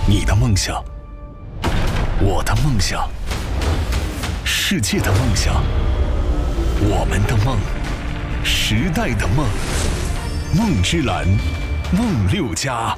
你的梦想，我的梦想，世界的梦想，我们的梦，时代的梦。梦之蓝，梦六家。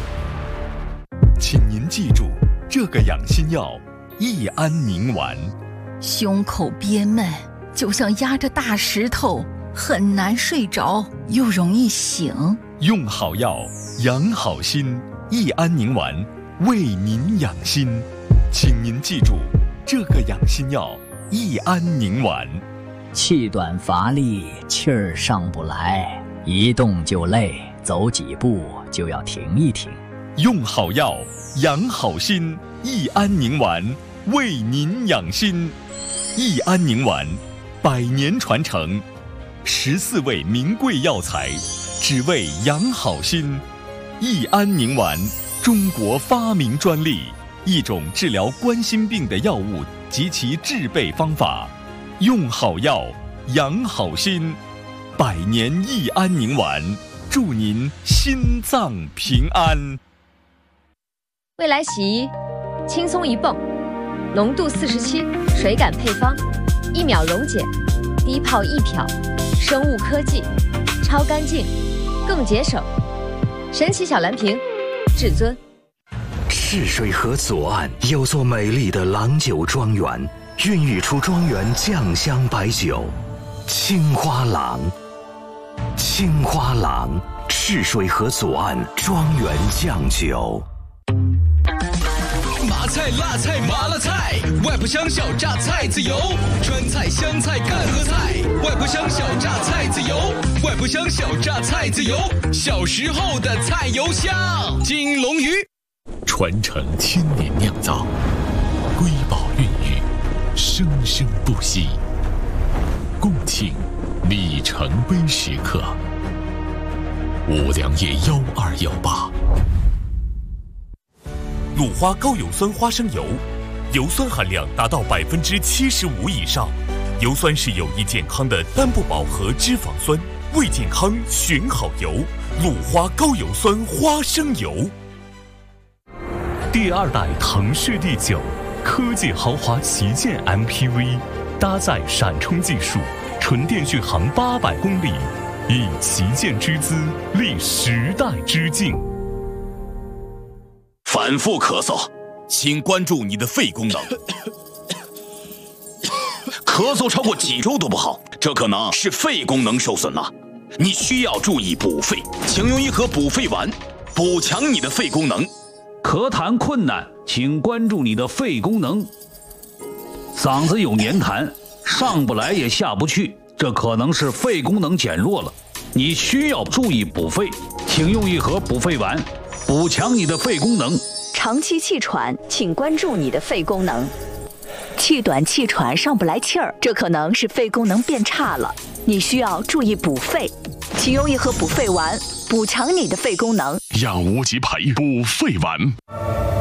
请您记住，这个养心药益安宁丸。 胸口憋闷，就像压着大石头，很难睡着，又容易醒。 用好药，养好心，益安宁丸为您养心。请您记住，这个养心药益安宁丸。 气短乏力，气儿上不来，一动就累，走几步就要停一停。 用好药，养好心，益安宁丸为您养心。益安宁丸100年传承，14味名贵药材，只为养好心。益安宁丸，中国发明专利，一种治疗冠心病的药物及其制备方法。用好药，养好心，100年益安宁丸，祝您心脏平安。 未来洗衣，轻松一泵，浓度47，水感配方，1秒溶解，低泡易漂，生物科技，超干净，更节省。神奇小蓝瓶，至尊。 赤水河左岸有座美丽的郎酒庄园，孕育出庄园酱香白酒，青花郎。青花郎，赤水河左岸庄园酱酒。 麻菜、辣菜、麻辣菜，外婆乡小榨菜籽油，川菜、湘菜、干河菜，外婆乡小榨菜籽油，外婆乡小榨菜籽油，小时候的菜油香。金龙鱼， 传承千年酿造，瑰宝孕育，生生不息。共庆里程碑时刻。五粮液1218。鲁花高油酸花生油，油酸含量达到75%以上，油酸是有益健康的单不饱和脂肪酸，为健康选好油。鲁花高油酸花生油。第2代腾势D9科技豪华旗舰 MPV， 搭载闪充技术，纯电续航800公里，以旗舰之姿立时代之境。 反复咳嗽，请关注你的肺功能。咳嗽超过几周都不好，这可能是肺功能受损了。你需要注意补肺，请用一盒补肺丸，补强你的肺功能。 咳痰困难，请关注你的肺功能。嗓子有黏痰，上不来也下不去，这可能是肺功能减弱了。你需要注意补肺，请用一盒补肺丸，补强你的肺功能。 长期气喘，请关注你的肺功能。气短气喘上不来气儿，这可能是肺功能变差了，你需要注意补肺，请用一盒补肺丸，补强你的肺功能。 养无极培补肺丸。